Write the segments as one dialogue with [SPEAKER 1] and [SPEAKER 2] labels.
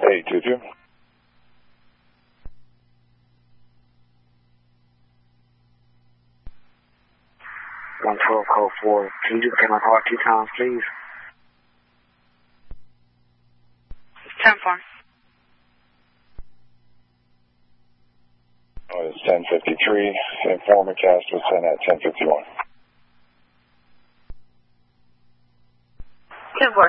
[SPEAKER 1] 822.
[SPEAKER 2] 112 code 4. Can you repeat my call 2 times, please?
[SPEAKER 3] 10-4.
[SPEAKER 1] It's 1053. Informant cast was sent at 1051.
[SPEAKER 3] 10-4.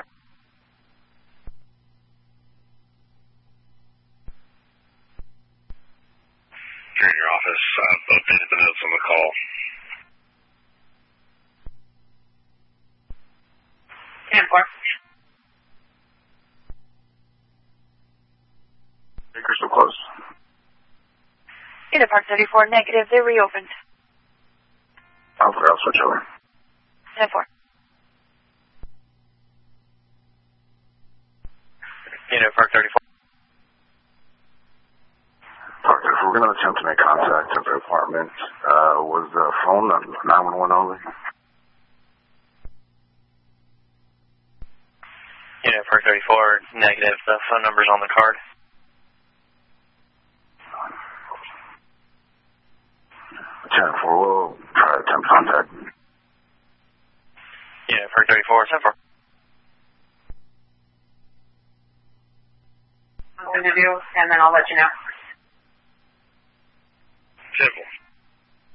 [SPEAKER 4] You're in your office. Updated the notes on the call.
[SPEAKER 3] 10-4.
[SPEAKER 2] You're so close.
[SPEAKER 3] Unit Park 34, negative. They reopened.
[SPEAKER 2] I'll switch over.
[SPEAKER 3] 10-4.
[SPEAKER 4] Unit Park 34.
[SPEAKER 2] Park 34, we're going to attempt to make contact at the apartment. Was the phone 911 only?
[SPEAKER 4] Unit Park 34, negative. The phone number's on the card.
[SPEAKER 2] We'll try to attempt contact.
[SPEAKER 4] Unit Park 34, 10-4.
[SPEAKER 3] I'll interview, and then I'll let you know.
[SPEAKER 4] 10-4.